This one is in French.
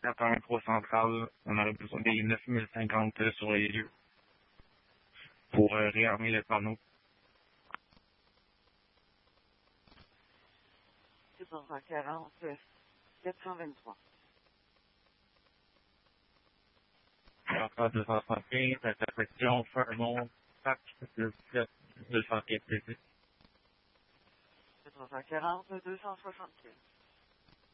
83 centrales, on aurait besoin des 9050 sur les lieux pour réarmer les panneaux. 440, 423. Enfin, 275, intersection, Fairmont, Pac, 17, 215 440, 275.